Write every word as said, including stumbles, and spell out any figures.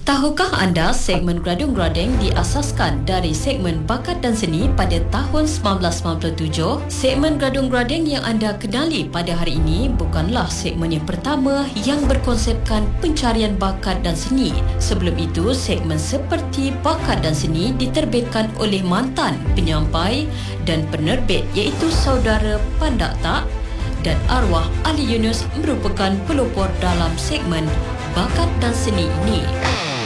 Tahukah anda segmen Gradung Gradeng diasaskan dari segmen Bakat dan Seni pada tahun sembilan belas sembilan puluh tujuh? Segmen Gradung Gradeng yang anda kenali pada hari ini bukanlah segmen yang pertama yang berkonsepkan pencarian bakat dan seni. Sebelum itu, segmen seperti Bakat dan Seni diterbitkan oleh mantan penyampai dan penerbit iaitu saudara Pandak Tak, dan arwah Ali Yunus merupakan pelopor dalam segmen Bakat dan Seni ini.